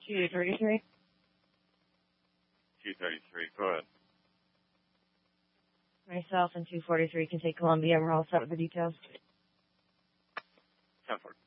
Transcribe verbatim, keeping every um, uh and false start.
two thirty-three. two thirty-three, go ahead. Myself and two forty-three can take Columbia, and we're all set with the details. ten forty.